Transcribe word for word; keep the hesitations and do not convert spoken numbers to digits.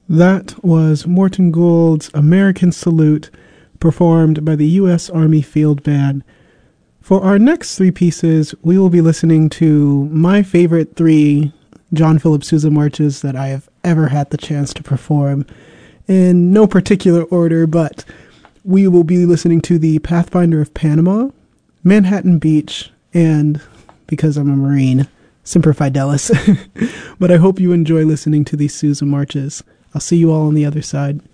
That was Morton Gould's American Salute, performed by the U S Army Field Band. For our next three pieces, we will be listening to my favorite three John Philip Sousa marches that I have ever had the chance to perform. In no particular order, but we will be listening to the Pathfinder of Panama, Manhattan Beach, and, because I'm a Marine, Semper Fidelis. But I hope you enjoy listening to these Sousa marches. I'll see you all on the other side.